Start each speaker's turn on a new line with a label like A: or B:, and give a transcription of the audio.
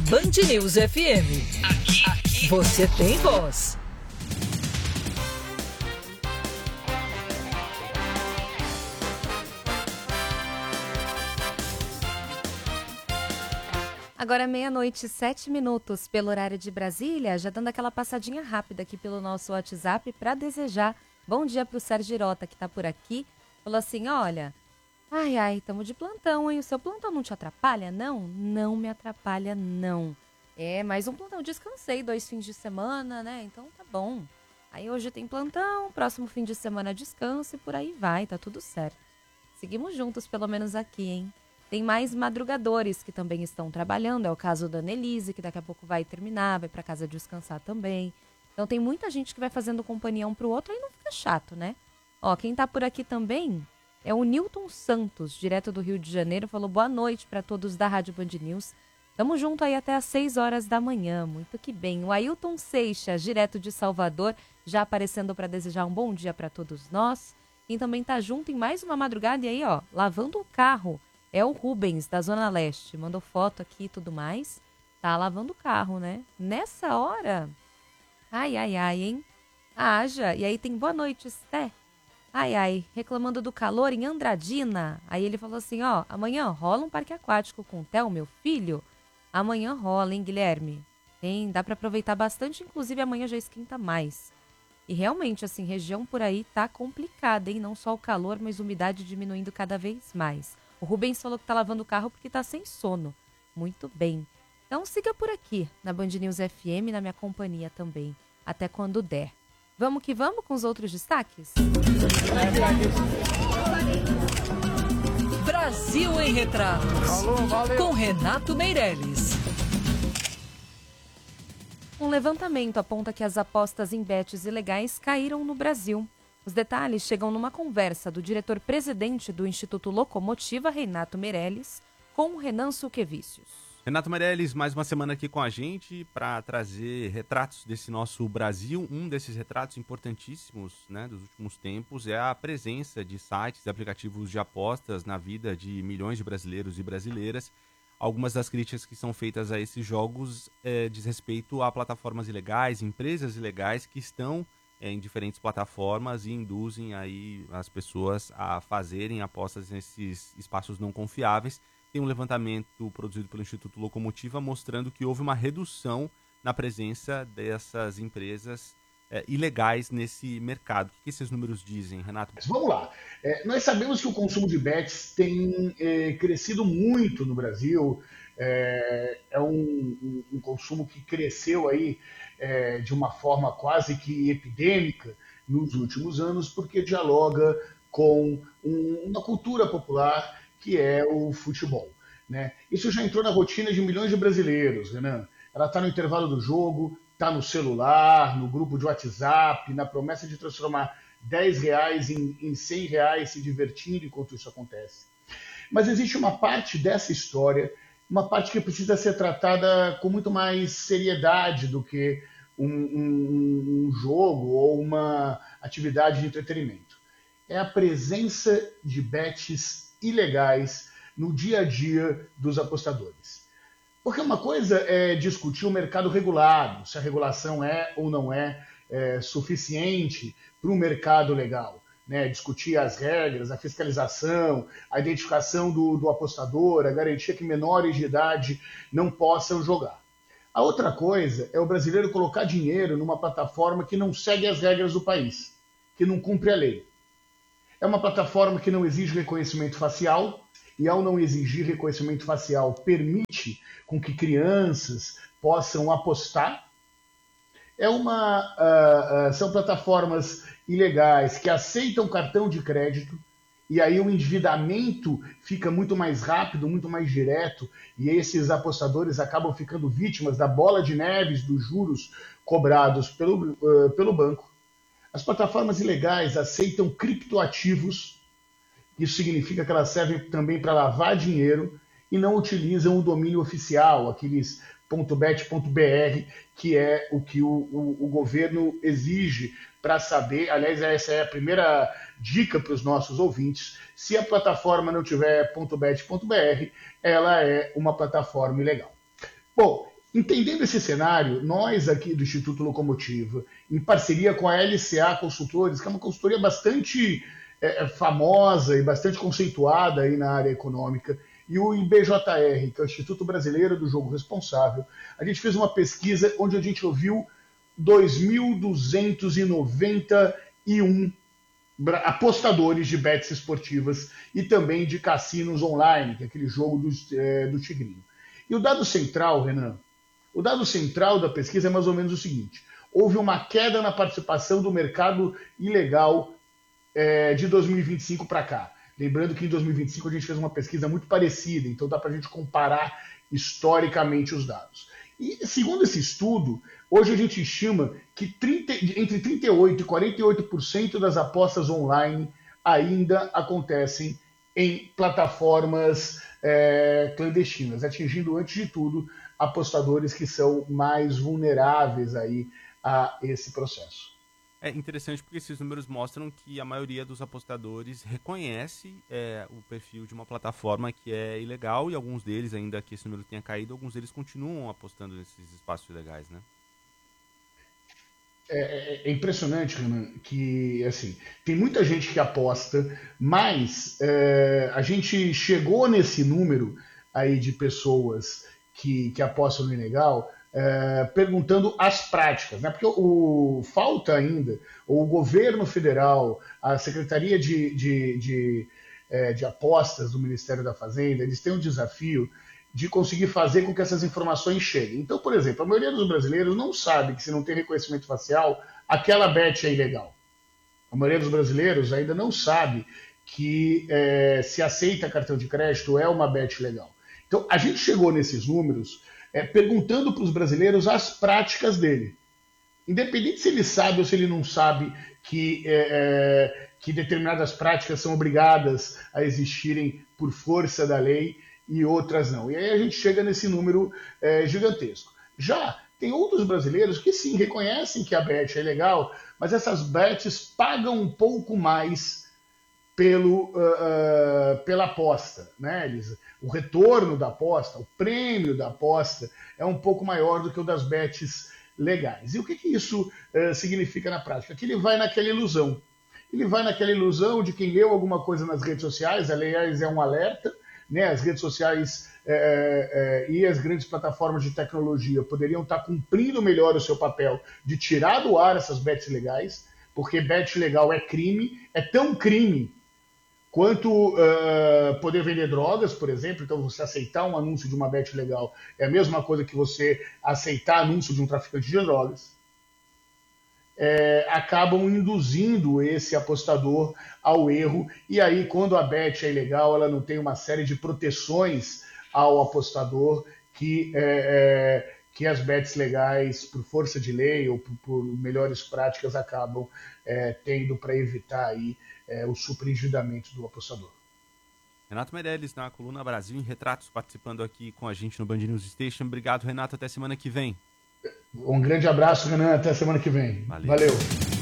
A: Band News FM. Aqui você tem voz.
B: Agora 00:07 pelo horário de Brasília, já dando aquela passadinha rápida aqui pelo nosso WhatsApp para desejar bom dia para o Sérgio Irota, que está por aqui. Falou assim, olha, estamos de plantão, hein? O seu plantão não te atrapalha, não? Não me atrapalha, não. É, mais um plantão, descansei 2 fins de semana, né? Então tá bom. Aí hoje tem plantão, próximo fim de semana descanso e por aí vai, tá tudo certo. Seguimos juntos, pelo menos aqui, hein? Tem mais madrugadores que também estão trabalhando, é o caso da Annelise, que daqui a pouco vai terminar, vai para casa descansar também. Então tem muita gente que vai fazendo companhia um pro outro e não fica chato, né? Ó, quem tá por aqui também é o Newton Santos, direto do Rio de Janeiro, falou boa noite para todos da Rádio Band News. Tamo junto aí até às 6 horas da manhã, muito que bem. O Ailton Seixas, direto de Salvador, já aparecendo para desejar um bom dia para todos nós. Quem também tá junto em mais uma madrugada e aí, ó, lavando o carro. É o Rubens, da Zona Leste. Mandou foto aqui e tudo mais. Tá lavando o carro, né? Nessa hora... Ai, hein? Haja. E aí tem boa noite, Sté. Ai, reclamando do calor em Andradina. Aí ele falou assim, ó, amanhã rola um parque aquático com o Theo, meu filho? Amanhã rola, hein, Guilherme? Dá pra aproveitar bastante, inclusive amanhã já esquenta mais. E realmente, assim, região por aí tá complicada, hein? Não só o calor, mas umidade diminuindo cada vez mais. O Rubens falou que tá lavando o carro porque tá sem sono. Muito bem. Então siga por aqui, na Band News FM, na minha companhia também, até quando der. Vamos que vamos com os outros destaques?
A: Brasil em Retratos, com Renato Meirelles.
B: Um levantamento aponta que as apostas em bets ilegais caíram no Brasil. Os detalhes chegam numa conversa do diretor-presidente do Instituto Locomotiva, Renato Meirelles, com Renan Suquevicius.
C: Renato Meirelles, mais uma semana aqui com a gente para trazer retratos desse nosso Brasil. Um desses retratos importantíssimos, né, dos últimos tempos é a presença de sites e aplicativos de apostas na vida de milhões de brasileiros e brasileiras. Algumas das críticas que são feitas a esses jogos diz respeito a plataformas ilegais, empresas ilegais que estão em diferentes plataformas e induzem aí as pessoas a fazerem apostas nesses espaços não confiáveis. Tem um levantamento produzido pelo Instituto Locomotiva mostrando que houve uma redução na presença dessas empresas ilegais nesse mercado. O que esses números dizem, Renato?
D: Vamos lá. Nós sabemos que o consumo de bets tem crescido muito no Brasil. É um consumo que cresceu aí de uma forma quase que epidêmica nos últimos anos, porque dialoga com uma cultura popular que é o futebol, né? Isso já entrou na rotina de milhões de brasileiros, Renan. Ela está no intervalo do jogo, está no celular, no grupo de WhatsApp, na promessa de transformar R$10 em R$100 se divertindo enquanto isso acontece. Mas existe uma parte dessa história, uma parte que precisa ser tratada com muito mais seriedade do que um jogo ou uma atividade de entretenimento. É a presença de bets ilegais no dia a dia dos apostadores. Porque uma coisa é discutir o mercado regulado, se a regulação é ou não é suficiente para um mercado legal. Né? Discutir as regras, a fiscalização, a identificação do apostador, a garantia que menores de idade não possam jogar. A outra coisa é o brasileiro colocar dinheiro numa plataforma que não segue as regras do país, que não cumpre a lei. É uma plataforma que não exige reconhecimento facial, e ao não exigir reconhecimento facial, permite com que crianças possam apostar. São plataformas ilegais que aceitam cartão de crédito, e aí o endividamento fica muito mais rápido, muito mais direto, e esses apostadores acabam ficando vítimas da bola de neve dos juros cobrados pelo banco. As plataformas ilegais aceitam criptoativos, isso significa que elas servem também para lavar dinheiro e não utilizam o domínio oficial, aqueles .bet.br, que é o que o governo exige para saber. Aliás, essa é a primeira dica para os nossos ouvintes. Se a plataforma não tiver .bet.br, ela é uma plataforma ilegal. Bom, Entendendo esse cenário, nós aqui do Instituto Locomotiva, em parceria com a LCA Consultores, que é uma consultoria bastante famosa e bastante conceituada aí na área econômica, e o IBJR, que é o Instituto Brasileiro do Jogo Responsável, a gente fez uma pesquisa onde a gente ouviu 2.291 apostadores de bets esportivas e também de cassinos online, que é aquele jogo do Tigrinho. E o dado central, Renan, o dado central da pesquisa é mais ou menos o seguinte: houve uma queda na participação do mercado ilegal de 2025 para cá. Lembrando que em 2025 a gente fez uma pesquisa muito parecida, então dá para a gente comparar historicamente os dados. E segundo esse estudo, hoje a gente estima que entre 38% e 48% das apostas online ainda acontecem em plataformas clandestinas, atingindo, antes de tudo, apostadores que são mais vulneráveis aí a esse processo.
C: É interessante porque esses números mostram que a maioria dos apostadores reconhece o perfil de uma plataforma que é ilegal, e alguns deles, ainda que esse número tenha caído, alguns deles continuam apostando nesses espaços ilegais, né?
D: É impressionante, Renan, que assim, tem muita gente que aposta, mas a gente chegou nesse número aí de pessoas que apostam no ilegal, perguntando as práticas, né? Porque falta ainda o governo federal, a Secretaria de Apostas do Ministério da Fazenda, eles têm um desafio de conseguir fazer com que essas informações cheguem. Então, por exemplo, a maioria dos brasileiros não sabe que, se não tem reconhecimento facial, aquela bet é ilegal. A maioria dos brasileiros ainda não sabe que se aceita cartão de crédito é uma bet legal. Então, a gente chegou nesses números perguntando para os brasileiros as práticas dele. Independente se ele sabe ou se ele não sabe que determinadas práticas são obrigadas a existirem por força da lei e outras não. E aí a gente chega nesse número gigantesco. Já tem outros brasileiros que sim, reconhecem que a bet é legal, mas essas bets pagam um pouco mais pela aposta, né? O retorno da aposta, o prêmio da aposta é um pouco maior do que o das bets legais. E o que isso significa na prática? Que ele vai naquela ilusão. Ele vai naquela ilusão de quem leu alguma coisa nas redes sociais, aliás, é um alerta, né? As redes sociais e as grandes plataformas de tecnologia poderiam estar cumprindo melhor o seu papel de tirar do ar essas bets legais, porque bet legal é crime, é tão crime quanto poder vender drogas, por exemplo. Então, você aceitar um anúncio de uma bet legal é a mesma coisa que você aceitar anúncio de um traficante de drogas. Acabam induzindo esse apostador ao erro, e aí, quando a bet é ilegal, ela não tem uma série de proteções ao apostador que as bets legais, por força de lei ou por melhores práticas, acabam tendo para evitar aí o superendividamento do apostador.
C: Renato Meirelles, na Coluna Brasil em Retratos, participando aqui com a gente no Band News Station. Obrigado, Renato. Até semana que vem.
D: Um grande abraço, Renan. Até semana que vem.
C: Valeu.
D: Valeu.